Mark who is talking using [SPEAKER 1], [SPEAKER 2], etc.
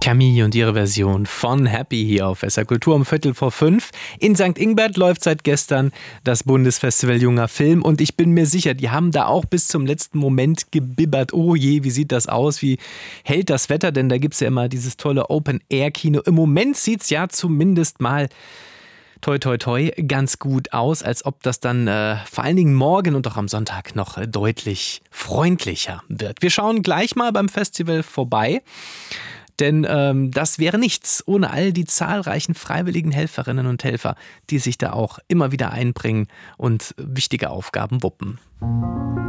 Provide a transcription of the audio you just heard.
[SPEAKER 1] Camille und ihre Version von Happy hier auf SR Kultur um 4:45. In St. Ingbert läuft seit gestern das Bundesfestival Junger Film und ich bin mir sicher, die haben da auch bis zum letzten Moment gebibbert. Oh je, wie sieht das aus? Wie hält das Wetter? Denn da gibt es ja immer dieses tolle Open-Air-Kino. Im Moment sieht es ja zumindest mal toi toi toi ganz gut aus, als ob das dann vor allen Dingen morgen und auch am Sonntag noch deutlich freundlicher wird. Wir schauen gleich mal beim Festival vorbei. Denn das wäre nichts ohne all die zahlreichen freiwilligen Helferinnen und Helfer, die sich da auch immer wieder einbringen und wichtige Aufgaben wuppen.